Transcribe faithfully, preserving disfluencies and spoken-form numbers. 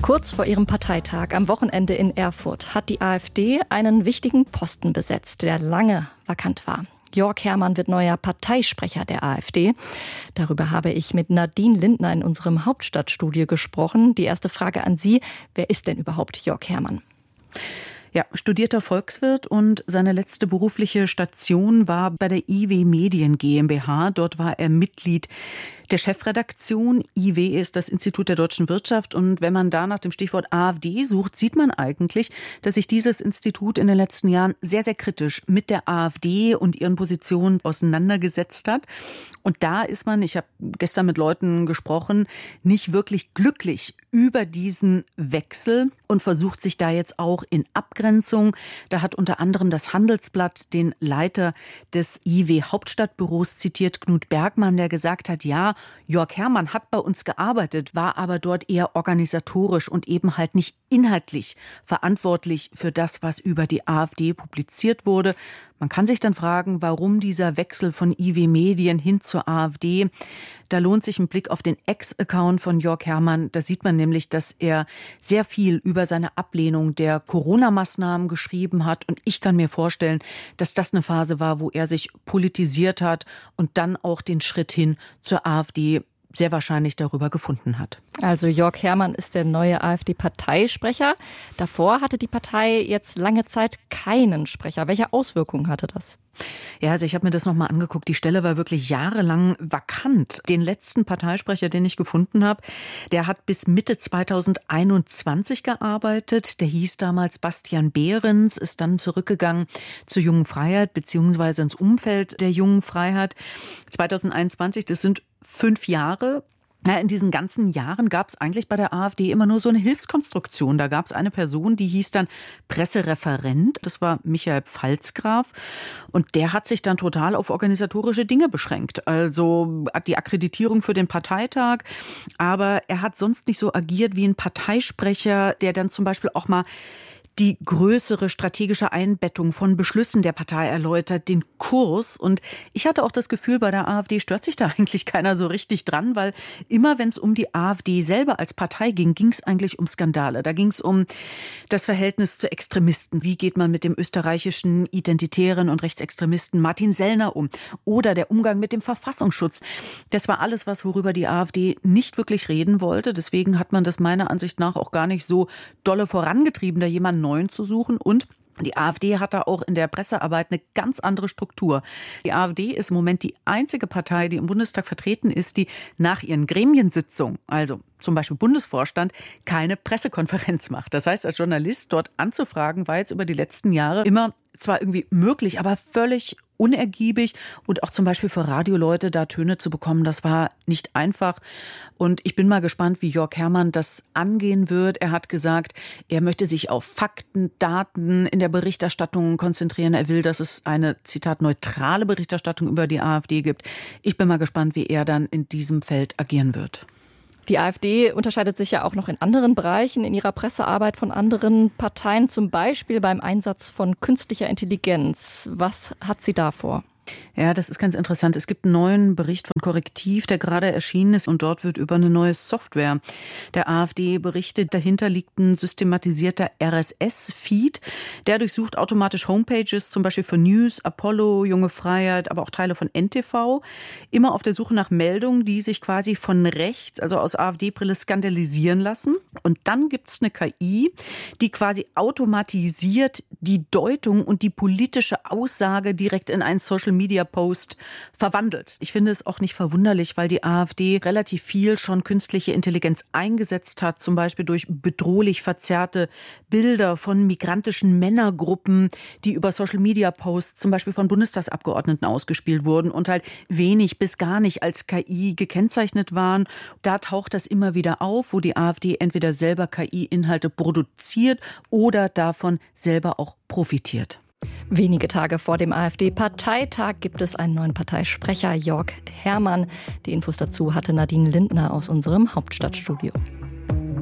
Kurz vor ihrem Parteitag am Wochenende in Erfurt hat die AfD einen wichtigen Posten besetzt, der lange vakant war. Jörg Herrmann wird neuer Parteisprecher der AfD. Darüber habe ich mit Nadine Lindner in unserem Hauptstadtstudio gesprochen. Die erste Frage an Sie: Wer ist denn überhaupt Jörg Herrmann? Ja, studierter Volkswirt und seine letzte berufliche Station war bei der I W Medien GmbH. Dort war er Mitglied der Chefredaktion. I W ist das Institut der deutschen Wirtschaft. Und wenn man da nach dem Stichwort AfD sucht, sieht man eigentlich, dass sich dieses Institut in den letzten Jahren sehr, sehr kritisch mit der AfD und ihren Positionen auseinandergesetzt hat. Und da ist man, ich habe gestern mit Leuten gesprochen, nicht wirklich glücklich über diesen Wechsel und versucht sich da jetzt auch in Abgrenzung. Da hat unter anderem das Handelsblatt den Leiter des I W Hauptstadtbüros zitiert, Knut Bergmann, der gesagt hat, ja, Jörg Herrmann hat bei uns gearbeitet, war aber dort eher organisatorisch und eben halt nicht inhaltlich verantwortlich für das, was über die AfD publiziert wurde. Man kann sich dann fragen, warum dieser Wechsel von I W Medien hin zur AfD. Da lohnt sich ein Blick auf den Ex-Account von Jörg Herrmann. Da sieht man nämlich, dass er sehr viel über seine Ablehnung der Corona-Maßnahmen geschrieben hat. Und ich kann mir vorstellen, dass das eine Phase war, wo er sich politisiert hat und dann auch den Schritt hin zur AfD sehr wahrscheinlich darüber gefunden hat. Also Jörg Herrmann ist der neue AfD-Parteisprecher. Davor hatte die Partei jetzt lange Zeit keinen Sprecher. Welche Auswirkungen hatte das? Ja, also ich habe mir das nochmal angeguckt. Die Stelle war wirklich jahrelang vakant. Den letzten Parteisprecher, den ich gefunden habe, der hat bis Mitte zweitausendeinundzwanzig gearbeitet. Der hieß damals Bastian Behrens, ist dann zurückgegangen zur Jungen Freiheit beziehungsweise ins Umfeld der Jungen Freiheit. zweitausendeinundzwanzig, das sind fünf Jahre. Ja, in diesen ganzen Jahren gab es eigentlich bei der AfD immer nur so eine Hilfskonstruktion. Da gab es eine Person, die hieß dann Pressereferent. Das war Michael Pfalzgraf. Und der hat sich dann total auf organisatorische Dinge beschränkt. Also die Akkreditierung für den Parteitag. Aber er hat sonst nicht so agiert wie ein Parteisprecher, der dann zum Beispiel auch mal die größere strategische Einbettung von Beschlüssen der Partei erläutert, den Kurs. Und ich hatte auch das Gefühl, bei der AfD stört sich da eigentlich keiner so richtig dran, weil immer, wenn es um die AfD selber als Partei ging, ging es eigentlich um Skandale. Da ging es um das Verhältnis zu Extremisten. Wie geht man mit dem österreichischen Identitären und Rechtsextremisten Martin Sellner um? Oder der Umgang mit dem Verfassungsschutz. Das war alles was, worüber die AfD nicht wirklich reden wollte. Deswegen hat man das meiner Ansicht nach auch gar nicht so dolle vorangetrieben, da jemanden neuen zu suchen. Und die AfD hat da auch in der Pressearbeit eine ganz andere Struktur. Die AfD ist im Moment die einzige Partei, die im Bundestag vertreten ist, die nach ihren Gremiensitzungen, also zum Beispiel Bundesvorstand, keine Pressekonferenz macht. Das heißt, als Journalist dort anzufragen, war jetzt über die letzten Jahre immer zwar irgendwie möglich, aber völlig unergiebig. Und auch zum Beispiel für Radioleute da Töne zu bekommen, das war nicht einfach. Und ich bin mal gespannt, wie Jörg Herrmann das angehen wird. Er hat gesagt, er möchte sich auf Fakten, Daten in der Berichterstattung konzentrieren. Er will, dass es eine, Zitat, neutrale Berichterstattung über die AfD gibt. Ich bin mal gespannt, wie er dann in diesem Feld agieren wird. Die AfD unterscheidet sich ja auch noch in anderen Bereichen in ihrer Pressearbeit von anderen Parteien, zum Beispiel beim Einsatz von künstlicher Intelligenz. Was hat sie da vor? Ja, das ist ganz interessant. Es gibt einen neuen Bericht von Korrektiv, der gerade erschienen ist, und dort wird über eine neue Software der AfD berichtet. Dahinter liegt ein systematisierter R S S-Feed. Der durchsucht automatisch Homepages, zum Beispiel für News, Apollo, Junge Freiheit, aber auch Teile von N T V. Immer auf der Suche nach Meldungen, die sich quasi von rechts, also aus AfD-Brille, skandalisieren lassen. Und dann gibt es eine K I, die quasi automatisiert die Deutung und die politische Aussage direkt in einen Social-Media-Post verwandelt. Ich finde es auch nicht verwunderlich, weil die AfD relativ viel schon künstliche Intelligenz eingesetzt hat, zum Beispiel durch bedrohlich verzerrte Bilder von migrantischen Männergruppen, die über Social-Media-Posts zum Beispiel von Bundestagsabgeordneten ausgespielt wurden und halt wenig bis gar nicht als K I gekennzeichnet waren. Da taucht das immer wieder auf, wo die AfD entweder selber K I-Inhalte produziert oder davon selber auch profitiert. Wenige Tage vor dem AfD-Parteitag gibt es einen neuen Parteisprecher, Jörg Herrmann. Die Infos dazu hatte Nadine Lindner aus unserem Hauptstadtstudio.